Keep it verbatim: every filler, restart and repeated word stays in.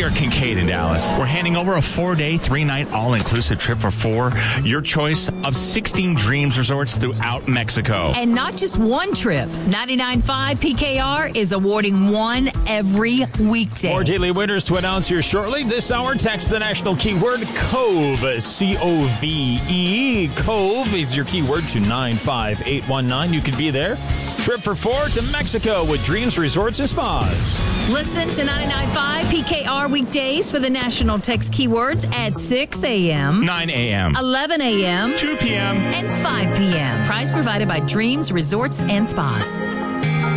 We are Kincaid in Dallas. We're handing over a four-day, three-night, all-inclusive trip for four. Your choice of sixteen Dreams resorts throughout Mexico. And not just one trip. ninety-nine point five P K R is awarding one every weekday. More daily winners to announce here shortly. This hour, text the national keyword COVE, C O V E. COVE is your keyword to nine five eight one nine. You could be there. Trip for four to Mexico with Dreams Resorts and Spas. Listen to ninety-nine point five P K R weekdays for the national text keywords at six a.m., nine a.m., eleven a.m., two p.m., and five p.m. Prize provided by Dreams Resorts and Spas.